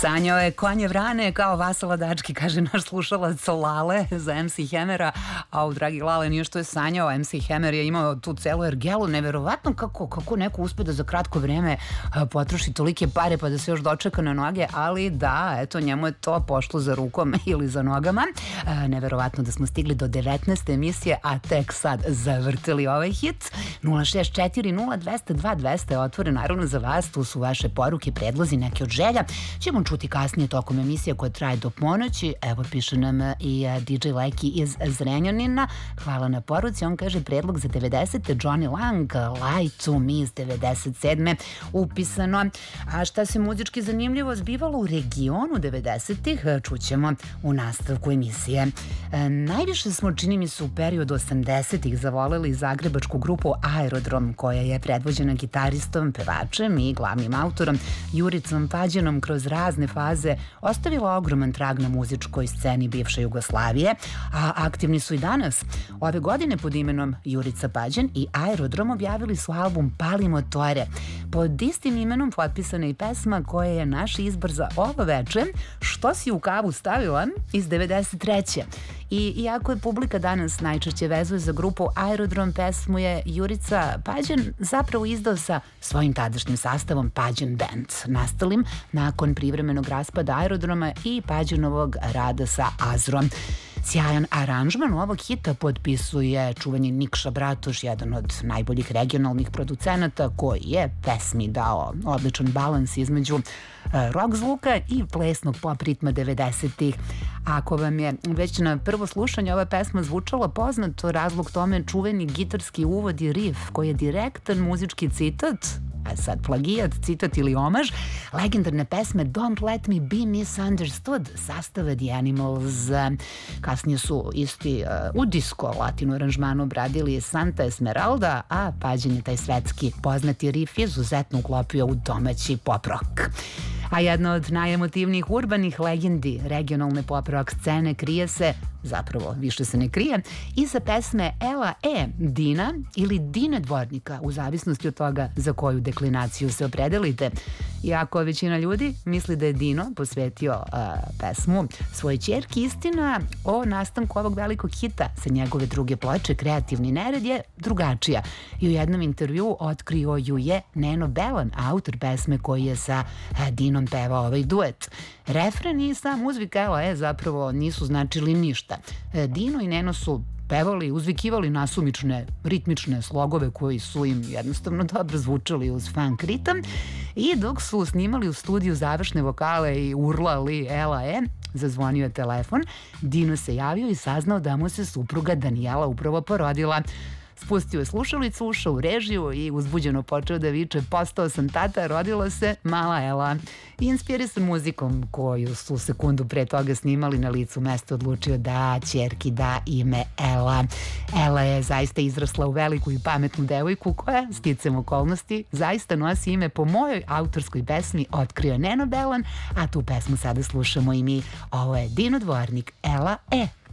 Sanjao je konje vrane kao Vasala Dački, kaže naš slušalac Lale za MC Hammera. A dragi Lale, nije što je sanjao, MC Hammer je imao tu celu ergelu. Neverovatno kako neko uspe da za kratko vreme potroši tolike pare pa da se još dočeka na noge, ali da, eto, njemu je to pošlo za rukom ili za nogama. Neverovatno da smo stigli do 19. emisije, a tek sad zavrtili ovaj hit. 064-0202-200 je otvoren naravno za vas, tu su vaše poruke, predlozi, neke od želja. Ćemo čuti kasnije tokom emisije koja traje do ponoći. Evo, piše nam i DJ Leki iz Zrenjanina. Hvala na poruci. On kaže predlog za 90. Johnny Lang, Lie to Me iz 97. upisano. A šta se muzički zanimljivo zbivalo u regionu 90-ih, čućemo u nastavku emisije. Najviše smo, čini mi se, u periodu 80-ih zavoleli zagrebačku grupu Aerodrom, koja je predvođena gitaristom, pevačem i glavnim autorom Juricom Pađenom kroz razne faze ostavila ogroman trag na muzičkoj sceni bivše Jugoslavije, a aktivni su i danas. Ove godine pod imenom Jurica Pađen i Aerodrom objavili su album Pali motore. Pod istim imenom potpisana i pesma koja je naš izbor za ovo veče, Što si u kavu stavila iz 93. I iako je publika danas najčešće vezuje za grupu Aerodrom, pesmu je Jurica Pađen zapravo izdao sa svojim tadašnjim sastavom Pađen Band, nastalim nakon privremenog raspada Aerodroma i Pađenovog rada sa Azrom. Sjajan aranžman ovog hita potpisuje čuveni Nikša Bratoš, jedan od najboljih regionalnih producenata, koji je pesmi dao odličan balans između rock zvuka i plesnog pop ritma 90-ih. Ako vam je već na prvo slušanje ova pesma zvučala poznato, razlog tome čuveni gitarski uvod i riff koji je direktan muzički citat, a sad plagijat, citat ili omaž, legendarne pesme Don't Let Me Be Misunderstood sastava The Animals. Kasnije su isti u disco latino aranžmanu obradili Santa Esmeralda, a Pađen je taj svetski poznati riff izuzetno uklopio u domaći pop rock. A jedna od najemotivnijih urbanih legendi regionalne pop rock scene krije se, zapravo više se ne krije, iza pesme Ela E. Dina ili Dine Dvornika, u zavisnosti od toga za koju deklinaciju se opredelite. Iako većina ljudi misli da je Dino posvetio pesmu svojoj ćerki, istina o nastanku ovog velikog hita sa njegove druge ploče Kreativni nered je drugačija. I u jednom intervjuu otkrio ju je Neno Belan, autor pesme koji je sa Dinom pevao ovaj duet. Refren i sam uzvik Ela E zapravo nisu značili ništa. Dino i Neno su pevali, uzvikivali nasumične ritmične slogove koji su im jednostavno dobro zvučali uz funk ritam, i dok su snimali u studiju završne vokale i urlali Ela E, zazvonio je telefon. Dino se javio i saznao da mu se supruga Danijela upravo porodila. Spustio je slušalicu, ušao u režiju i uzbuđeno počeo da viče: postao sam tata, rodila se mala Ela. I inspirisan muzikom koju su sekundu pre toga snimali na licu mesta, odlučio da ćerki da ime Ela. Ela je zaista izrasla u veliku i pametnu devojku koja, sticam okolnosti, zaista nosi ime po mojoj autorskoj pesmi Otkrio Neno Belan, a tu pesmu sada slušamo i mi. Ovo je Dino Dvornik, Ela E.